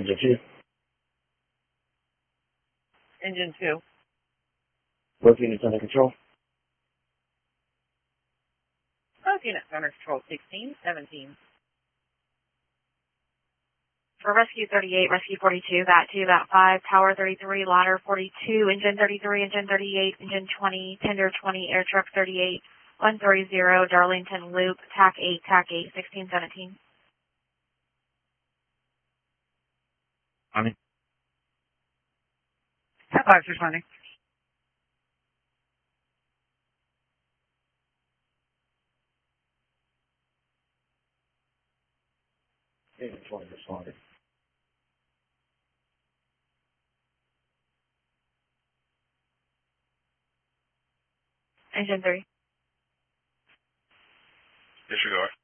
Engine 2. Engine 2. Both units under control. Both units under control, 16, 17. For Rescue 38, Rescue 42, that 2, that 5, Tower 33, Ladder 42, Engine 33, Engine 38, Engine 20, Tender 20, Air Truck 38, 130, Darlington Loop, TAC 8, TAC 8, 16, 17. Army. TAC 5, responding. Engine 20 responding. Engine 3. Disregard.